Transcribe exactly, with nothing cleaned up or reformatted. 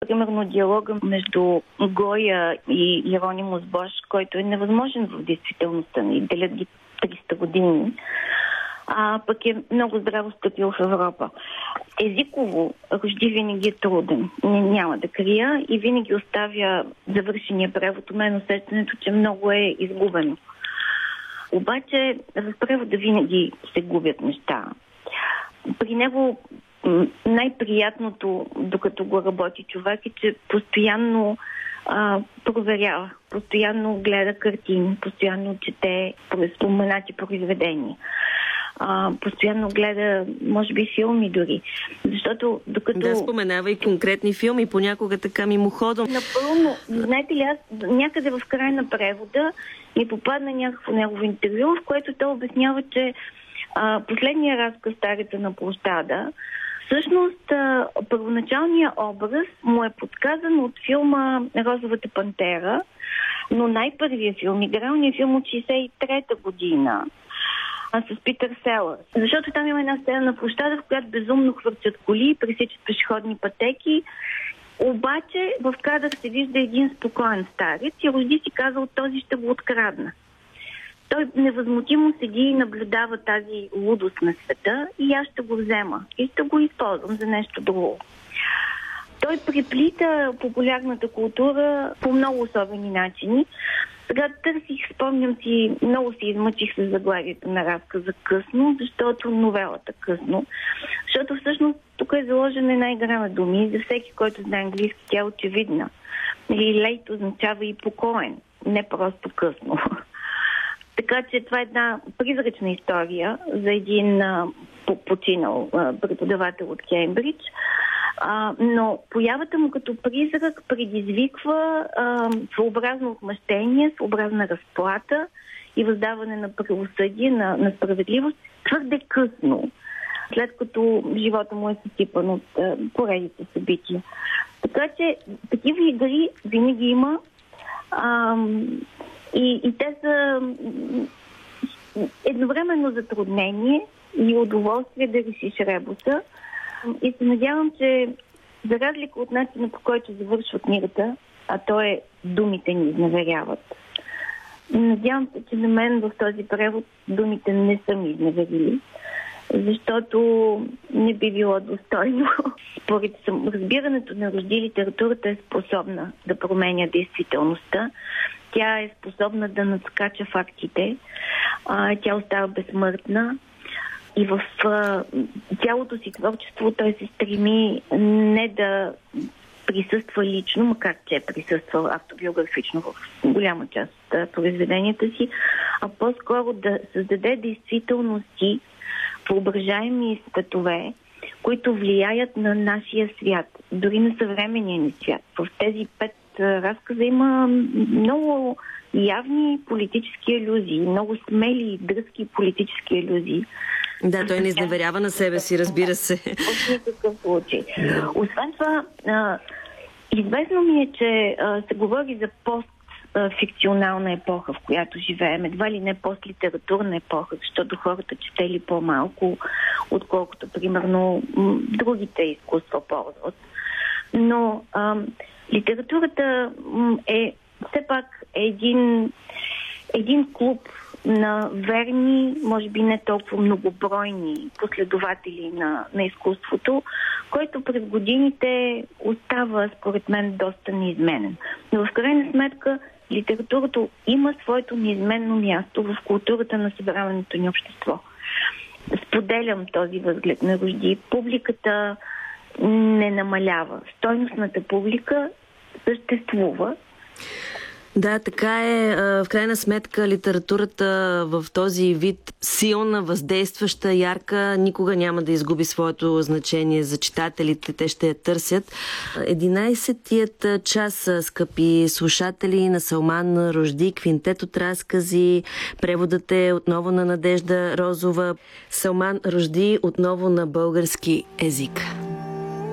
примерно диалога между Гоя и Иеронимус Бош, който е невъзможен в действителността, и делят ги триста години, а пък е много здраво стъпил в Европа. Езиково Ружди винаги е труден, няма да крия, и винаги оставя завършения превод. У мен усещането, че много е изгубено. Обаче в превода винаги се губят неща. При него най-приятното, докато го работи човек, е, че постоянно а, проверява, постоянно гледа картини, постоянно чете споменати произведения. А, постоянно гледа, може би, филми дори. Защото докато... Да, споменава и конкретни филми, понякога така мимоходом. Напълно. Знаете ли, аз някъде в края на превода ми попадна някакво негово интервю, в което той обяснява, че а, последния разказ "Стареца на площада", всъщност а, първоначалният образ му е подсказан от филма "Розовата пантера", но най-първият филм, игралният филм от шейсет и трета година, а с Питър Селърс. Защото там има една сцена на площада, в която безумно хвърчат коли, пресичат пешеходни пътеки. Обаче в кадър се вижда един спокоен старец и Ружди си казал: този ще го открадна. Той невъзмутимо седи и наблюдава тази лудост на света и аз ще го взема и ще го използвам за нещо друго. Той преплита популярната култура по много особени начини. Сега търсих, спомням си, много се измъчих с заглавието на разказа "Късно", защото новелата "Късно". Защото всъщност тук е заложена една игра на думи. За всеки, който знае английски, тя е очевидна. Или лейт означава и покоен, не просто късно. Така че това е една призрачна история за един а, починал а, преподавател от Кембридж. А, но появата му като призрак предизвиква а, своеобразно отмъщение, своеобразна разплата и въздаване на правосъдие, на, на справедливост твърде късно, след като живота му е съсипан от а, поредица събития. Така че такива игри винаги има а, и, и те са едновременно затруднение и удоволствие да решиш ребуса. И се надявам, че за разлика от начина, по който завършва книгата, а то е "думите ни изневеряват", надявам се, че на мен в този превод думите не са ми изневерили, защото не би било достойно. Според разбирането на Ружди, литературата е способна да променя действителността. Тя е способна да надскача фактите. Тя остава безсмъртна. И в а, цялото си творчество той се стреми не да присъства лично, макар че е присъствал автобиографично в голяма част от произведенията си, а по-скоро да създаде действителности, въображаеми светове, които влияят на нашия свят, дори на съвременния ни свят. В тези пет разказа има много явни политически алюзии, много смели и дръзки политически алюзии. Да, той не изневерява на себе си, разбира се. В никакъв случай. Освен това, а, известно ми е, че а, се говори за постфикционална епоха, в която живеем. Едва ли не постлитературна епоха, защото хората четели по-малко, отколкото, примерно, м- другите изкуства ползват. Но а, литературата м- е все пак един, един клуб на верни, може би не толкова многобройни последователи на, на изкуството, който през годините остава, според мен, доста неизменен. Но в крайна сметка литературата има своето неизменно място в културата на съвременното ни общество. Споделям този възглед на Ружди. Публиката не намалява. Стойностната публика съществува. Да, така е. В крайна сметка литературата в този вид силна, въздействаща, ярка, никога няма да изгуби своето значение за читателите. Те ще я търсят. Единайсетият час, скъпи слушатели, на Салман Ружди, квинтет от разкази. Преводът е отново на Надежда Розова. Салман Ружди отново на български език.